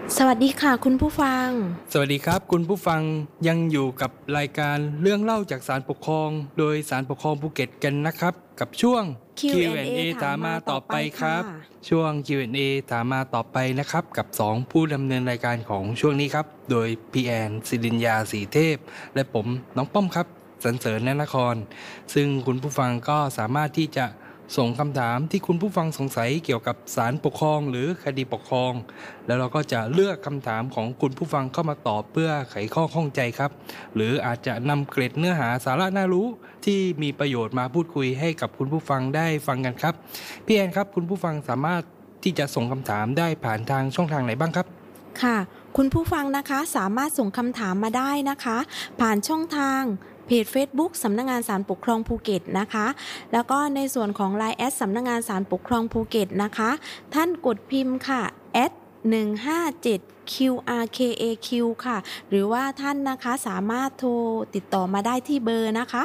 สวัสดีค่ะคุณผู้ฟังสวัสดีครับคุณผู้ฟังยังอยู่กับรายการเรื่องเล่าจากศาลปกครองโดยศาลปกครองภูเก็ตกันนะครับกับช่วง Q&A ถามมาต่อไปครัค่ะบช่วง Q&A ถามมาต่อไปนะครับกับ2ผู้ดำเนินรายการของช่วงนี้ครับโดยพี่แอนศิรินยาศรีเทพและผมน้องป้อมครับสรรเสริญนครซึ่งคุณผู้ฟังก็สามารถที่จะส่งคำถามที่คุณผู้ฟังสงสัยเกี่ยวกับศาลปกครองหรือคดีปกครองแล้วเราก็จะเลือกคำถามของคุณผู้ฟังเข้ามาตอบเพื่อไขข้อข้องใจครับหรืออาจจะนำเกร็ดเนื้อหาสาระน่ารู้ที่มีประโยชน์มาพูดคุยให้กับคุณผู้ฟังได้ฟังกันครับพี่แอนครับคุณผู้ฟังสามารถที่จะส่งคำถามได้ผ่านทางช่องทางไหนบ้างครับค่ะคุณผู้ฟังนะคะสามารถส่งคำถามมาได้นะคะผ่านช่องทางเพจ Facebook สำนักงานศาลปกครองภูเก็ตนะคะแล้วก็ในส่วนของ LINE แอดสำนักงานศาลปกครองภูเก็ตนะคะท่านกดพิมพ์ค่ะแอด157 QRKAQ ค่ะหรือว่าท่านนะคะสามารถโทรติดต่อมาได้ที่เบอร์นะคะ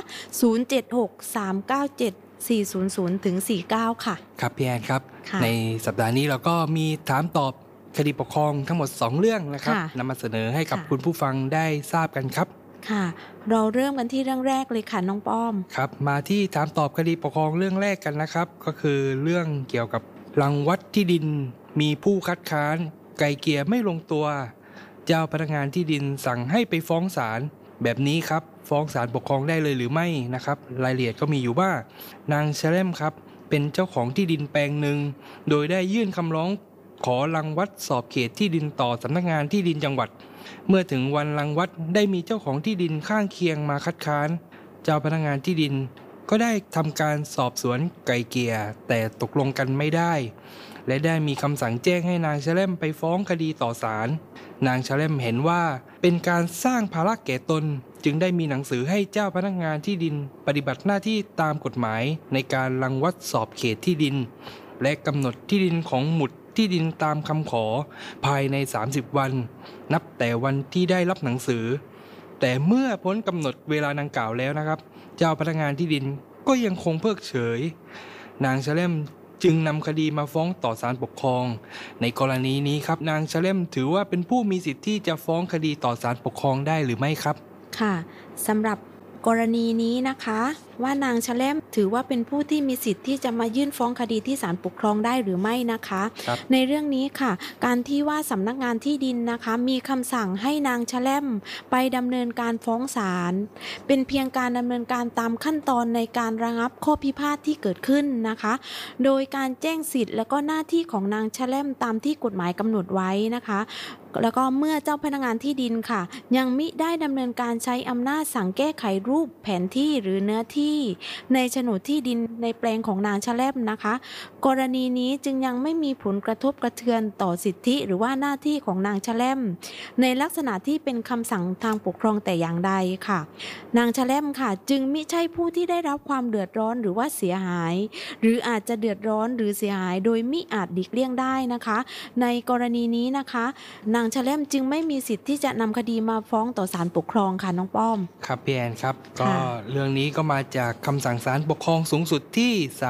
076-397-400-49ค่ะครับพี่แอนครับค่ะในสัปดาห์นี้เราก็มีถามตอบคดีปกครองทั้งหมด2เรื่องนะครับค่ะนำมาเสนอให้กับค่ะคุณผู้ฟังได้ทราบกันครับค่ะเราเริ่มกันที่เรื่องแรกเลยค่ะน้องป้อมครับมาที่ถามตอบคดีปกครองเรื่องแรกกันนะครับก็คือเรื่องเกี่ยวกับรังวัดที่ดินมีผู้คัดค้านไกลเกลี่ยไม่ลงตัวเจ้าพนักงานที่ดินสั่งให้ไปฟ้องศาลแบบนี้ครับฟ้องศาลปกครองได้เลยหรือไม่นะครับรายละเอียดก็มีอยู่ว่านางแชลมครับเป็นเจ้าของที่ดินแปลงหนึ่งโดยได้ยื่นคำร้องขอรังวัดสอบเขตที่ดินต่อสำนักงานที่ดินจังหวัดเมื่อถึงวันรังวัดได้มีเจ้าของที่ดินข้างเคียงมาคัดค้านเจ้าพนักงานที่ดินก็ได้ทำการสอบสวนไกลเกลี่ยแต่ตกลงกันไม่ได้และได้มีคำสั่งแจ้งให้นางแชลมไปฟ้องคดีต่อศาลนางแชลมเห็นว่าเป็นการสร้างภาระแก่ตนจึงได้มีหนังสือให้เจ้าพนักงานที่ดินปฏิบัติหน้าที่ตามกฎหมายในการรังวัดสอบเขตที่ดินและกำหนดที่ดินของหมุดที่ดินตามคำขอภายใน30วันนับแต่วันที่ได้รับหนังสือแต่เมื่อพ้นกำหนดเวลาดังกล่าวแล้วนะครับเจ้าพนักงานที่ดินก็ยังคงเพิกเฉยนางแชลมจึงนำคดีมาฟ้องต่อศาลปกครองในกรณีนี้ครับนางแชลมถือว่าเป็นผู้มีสิทธิ์ที่จะฟ้องคดีต่อศาลปกครองได้หรือไม่ครับค่ะสำหรับกรณีนี้นะคะว่านางแชลมถือว่าเป็นผู้ที่มีสิทธิ์ที่จะมายื่นฟ้องคดีที่ศาลปกครองได้หรือไม่นะคะในเรื่องนี้ค่ะการที่ว่าสำนักงานที่ดินนะคะมีคำสั่งให้นางแชลมไปดำเนินการฟ้องศาลเป็นเพียงการดำเนินการตามขั้นตอนในการระงับข้อพิพาทที่เกิดขึ้นนะคะโดยการแจ้งสิทธิ์และก็หน้าที่ของนางแชลมตามที่กฎหมายกำหนดไว้นะคะแล้วก็เมื่อเจ้าพนักงานที่ดินค่ะยังมิได้ดำเนินการใช้อำนาจสั่งแก้ไขรูปแผนที่หรือเนื้อที่ในโฉนดที่ดินในแปลงของนางแชลมนะคะกรณีนี้จึงยังไม่มีผลกระทบกระเทือนต่อสิทธิหรือว่าหน้าที่ของนางแชลมในลักษณะที่เป็นคำสั่งทางปกครองแต่อย่างใดค่ะนางแชลมค่ะจึงมิใช่ผู้ที่ได้รับความเดือดร้อนหรือว่าเสียหายหรืออาจจะเดือดร้อนหรือเสียหายโดยมิอาจหลีกเลี่ยงได้นะคะในกรณีนี้นะคะนางแชลมจึงไม่มีสิทธิ์ที่จะนำคดีมาฟ้องต่อศาลปกครองค่ะน้องป้อมครับพี่แอนครับก็เรื่องนี้ก็มาจากคำสั่งศาลปกครองสูงสุดที่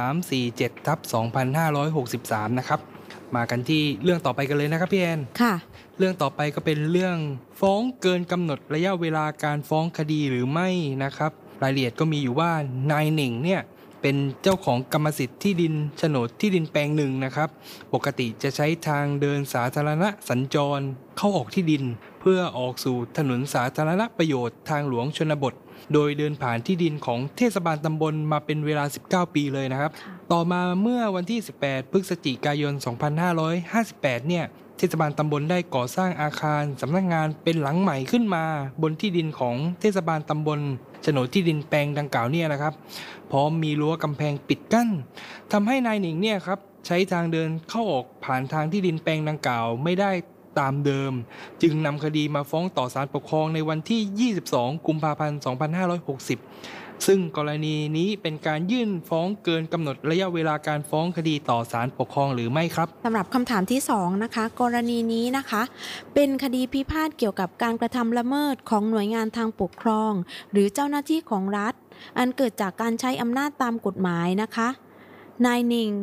347/2563นะครับมากันที่เรื่องต่อไปกันเลยนะครับพี่แอนค่ะเรื่องต่อไปก็เป็นเรื่องฟ้องเกินกำหนดระยะเวลาการฟ้องคดีหรือไม่นะครับรายละเอียดก็มีอยู่ว่านายเหน่งเนี่ยเป็นเจ้าของกรรมสิทธิ์ที่ดินโฉนดที่ดินแปลงหนึ่งนะครับปกติจะใช้ทางเดินสาธารณะสัญจรเข้าออกที่ดินเพื่อออกสู่ถนนสาธารณประโยชน์ทางหลวงชนบทโดยเดินผ่านที่ดินของเทศบาลตำบลมาเป็นเวลา19ปีเลยนะครับต่อมาเมื่อวันที่18พฤศจิกายน2558เนี่ยเทศบาลตำบลได้ก่อสร้างอาคารสำนักงานเป็นหลังใหม่ขึ้นมาบนที่ดินของเทศบาลตำบลโฉนดที่ดินแปลงดังกล่าวเนี่ยนะครับพร้อมมีรั้วกำแพงปิดกั้นทำให้นายหนิงเนี่ยครับใช้ทางเดินเข้าออกผ่านทางที่ดินแปลงดังกล่าวไม่ได้ตามเดิมจึงนำคดีมาฟ้องต่อศาลปกครองในวันที่22กุมภาพันธ์2560ซึ่งกรณีนี้เป็นการยื่นฟ้องเกินกำหนดระยะเวลาการฟ้องคดีต่อศาลปกครองหรือไม่ครับสำหรับคำถามที่2นะคะกรณีนี้นะคะเป็นคดีพิพาทเกี่ยวกับการกระทำละเมิดของหน่วยงานทางปกครองหรือเจ้าหน้าที่ของรัฐอันเกิดจากการใช้อำนาจตามกฎหมายนะคะนายหนิงจ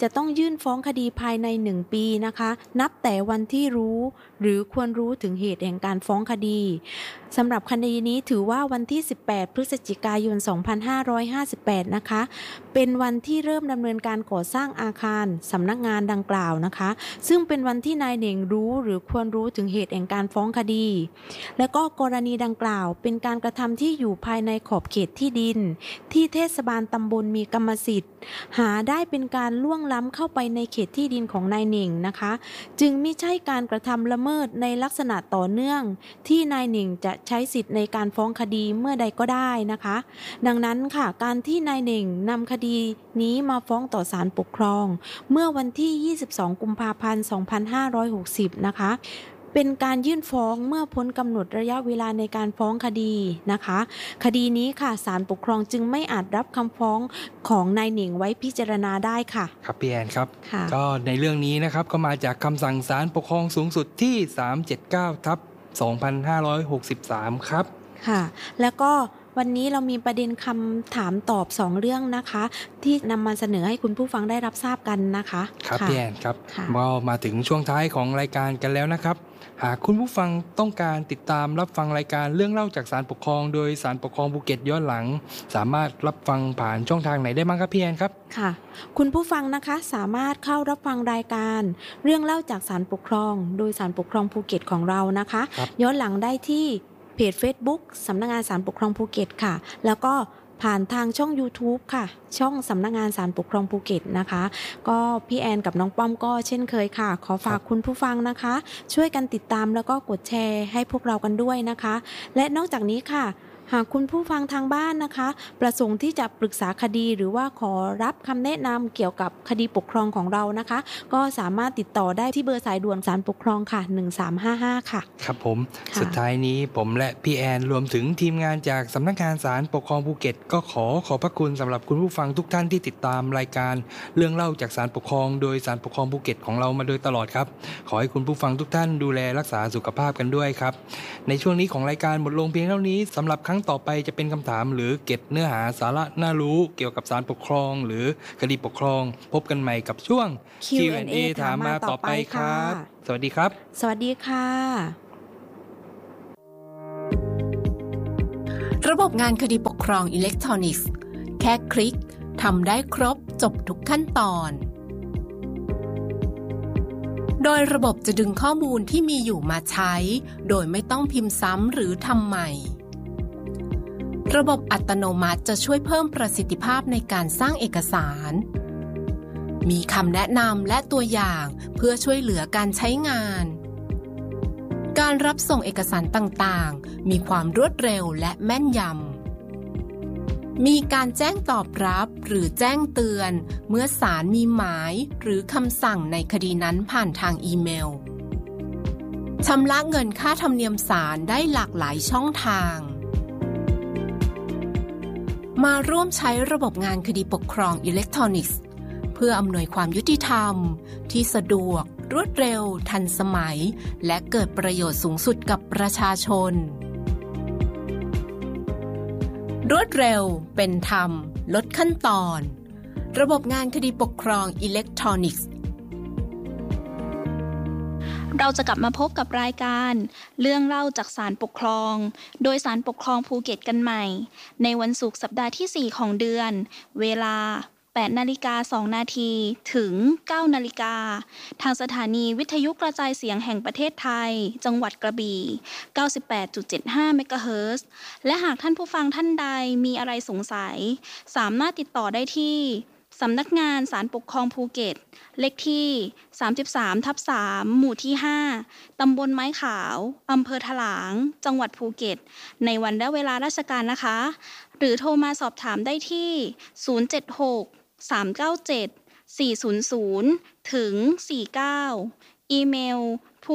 จะต้องยื่นฟ้องคดีภายใน1 ปีนะคะนับแต่วันที่รู้หรือควรรู้ถึงเหตุแห่งการฟ้องคดีสำหรับคดีนี้ถือว่าวันที่18 พฤศจิกายน 2558 นะคะเป็นวันที่เริ่มดำเนินการก่อสร้างอาคารสำนักงานดังกล่าวนะคะซึ่งเป็นวันที่นายเหน่งรู้หรือควรรู้ถึงเหตุแห่งการฟ้องคดีและก็กรณีดังกล่าวเป็นการกระทำที่อยู่ภายในขอบเขตที่ดินที่เทศบาลตำบลมีกรรมสิทธิ์หาได้เป็นการล่วงล้ำเข้าไปในเขตที่ดินของนายเหน่งนะคะจึงไม่ใช่การกระทำละเมิดในลักษณะต่อเนื่องที่นายเหน่งจะใช้สิทธิ์ในการฟ้องคดีเมื่อใดก็ได้นะคะดังนั้นค่ะการที่นายเหน่งนำคดีนี้มาฟ้องต่อศาลปกครองเมื่อวันที่ 22 กุมภาพันธ์ 2560 นะคะเป็นการยื่นฟ้องเมื่อพ้นกำหนดระยะเวลาในการฟ้องคดีนะคะคดีนี้ค่ะศาลปกครองจึงไม่อาจรับคำฟ้องของนายเหน่งไว้พิจารณาได้ค่ะครับพี่แอนครับค่ะก็ในเรื่องนี้นะครับก็มาจากคำสั่งศาลปกครองสูงสุดที่ 379/2563 ครับค่ะแล้วก็วันนี้เรามีประเด็นคำถามตอบ2เรื่องนะคะที่นำมาเสนอให้คุณผู้ฟังได้รับทราบกันนะคะครับพี่แอนครับก็มาถึงช่วงท้ายของรายการกันแล้วนะครับหากคุณผู้ฟังต้องการติดตามรับฟังรายการเรื่องเล่าจากศาลปกครองโดยศาลปกครองภูเก็ตย้อนหลังสามารถรับฟังผ่านช่องทางไหนได้บ้างครับพี่แอนครับค่ะคุณผู้ฟังนะคะสามารถเข้ารับฟังรายการเรื่องเล่าจากศาลปกครองโดยศาลปกครองภูเก็ตของเรานะคะย้อนหลังได้ที่เพจ Facebook สำนักงานศาลปกครองภูเก็ตค่ะแล้วก็ผ่านทางช่อง YouTube ค่ะช่องสำนักงานศาลปกครองภูเก็ตนะคะก็พี่แอนกับน้องป้อมก็เช่นเคยค่ะขอฝากคุณผู้ฟังนะคะช่วยกันติดตามแล้วก็กดแชร์ให้พวกเรากันด้วยนะคะและนอกจากนี้ค่ะหากคุณผู้ฟังทางบ้านนะคะประสงค์ที่จะปรึกษาคดีหรือว่าขอรับคำแนะนำเกี่ยวกับคดีปกครองของเรานะคะก็สามารถติดต่อได้ที่เบอร์สายด่วนศาลปกครองค่ะ1355ค่ะครับผมสุดท้ายนี้ผมและพี่แอนรวมถึงทีมงานจากสำนักงานศาลปกครองภูเก็ตก็ขอบพระคุณสำหรับคุณผู้ฟังทุกท่านที่ติดตามรายการเรื่องเล่าจากศาลปกครองโดยศาลปกครองภูเก็ตของเรามาโดยตลอดครับขอให้คุณผู้ฟังทุกท่านดูแลรักษาสุขภาพกันด้วยครับในช่วงนี้ของรายการหมดลงเพียงเท่านี้สำหรับครั้งต่อไปจะเป็นคำถามหรือเก็บเนื้อหาสาระน่ารู้เกี่ยวกับศาลปกครองหรือคดีปกครองพบกันใหม่กับช่วง Q&A ถามมาต่อไปครับสวัสดีครับสวัสดีค่ะระบบงานคดีปกครองอิเล็กทรอนิกส์แค่คลิกทำได้ครบจบทุกขั้นตอนโดยระบบจะดึงข้อมูลที่มีอยู่มาใช้โดยไม่ต้องพิมพ์ซ้ำหรือทำใหม่ระบบอัตโนมัติจะช่วยเพิ่มประสิทธิภาพในการสร้างเอกสารมีคำแนะนำและตัวอย่างเพื่อช่วยเหลือการใช้งานการรับส่งเอกสารต่างๆมีความรวดเร็วและแม่นยำมีการแจ้งตอบรับหรือแจ้งเตือนเมื่อศาลมีหมายหรือคำสั่งในคดีนั้นผ่านทางอีเมลชำระเงินค่าธรรมเนียมศาลได้หลากหลายช่องทางมาร่วมใช้ระบบงานคดีปกครองอิเล็กทรอนิกส์เพื่ออำนวยความยุติธรรมที่สะดวกรวดเร็วทันสมัยและเกิดประโยชน์สูงสุดกับประชาชนรวดเร็วเป็นธรรมลดขั้นตอนระบบงานคดีปกครองอิเล็กทรอนิกส์เราจะกลับมาพบกับรายการเรื่องเล่าจากศาลปกครองโดยศาลปกครองภูเก็ตกันใหม่ในวันศุกร์สัปดาห์ที่4ของเดือนเวลา 8:02 น.ถึง 9:00 น.ทางสถานีวิทยุกระจายเสียงแห่งประเทศไทยจังหวัดกระบี่ 98.75 เมกะเฮิรตซ์ และหากท่านผู้ฟังท่านใดมีอะไรสงสัยสามารถติดต่อได้ที่สำนักงานศาลปกครองภูเก็ตเลขที่ 33/3 หมู่ที่ 5 ตำบลไม้ขาวอำเภอถลางจังหวัดภูเก็ตในวันและเวลาราชการนะคะหรือโทรมาสอบถามได้ที่ 076-397-400 ถึง 49 อีเมล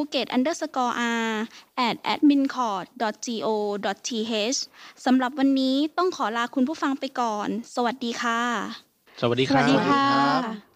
phuket_r@admincourt.go.th สำหรับวันนี้ต้องขอลาคุณผู้ฟังไปก่อนสวัสดีค่ะสวัสดีครับสวัสดีค่ะ